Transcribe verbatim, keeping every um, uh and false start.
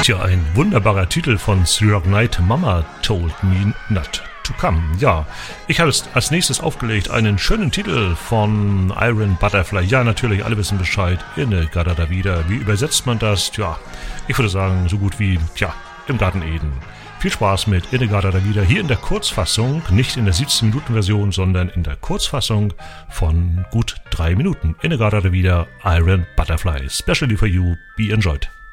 Tja, ein wunderbarer Titel von Silver Knight, Mama Told Me Not to Come. Ja, ich habe jetzt als nächstes aufgelegt einen schönen Titel von Iron Butterfly. Ja, natürlich, alle wissen Bescheid. In-A-Gadda-Da Vida. Wie übersetzt man das? Tja, ich würde sagen, so gut wie, tja, im Garten Eden. Viel Spaß mit In-A-Gadda-Da Vida. Hier in der Kurzfassung, nicht in der siebzehn-Minuten-Version, sondern in der Kurzfassung von gut drei Minuten. In-A-Gadda-Da Vida, Iron Butterfly. Specially for you. Be enjoyed.